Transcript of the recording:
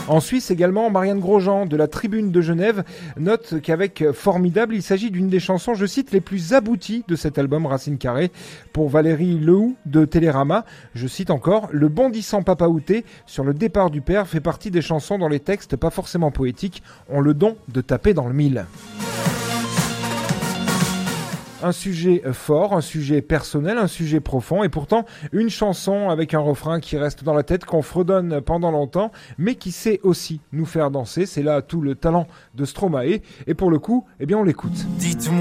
En Suisse également, Marianne Grosjean de la Tribune de Genève note qu'avec Formidable, il s'agit d'une des chansons, je cite, les plus abouties de cet album Racine Carrée. Pour Valérie Lehoux de Télérama, je cite encore, le bondissant Papa Outé sur le départ du père fait partie des chansons dont les textes pas forcément poétiques ont le don de taper dans le mille. Un sujet fort, un sujet personnel, un sujet profond et pourtant une chanson avec un refrain qui reste dans la tête, qu'on fredonne pendant longtemps mais qui sait aussi nous faire danser. C'est là tout le talent de Stromae et pour le coup, eh bien on l'écoute. Dites-moi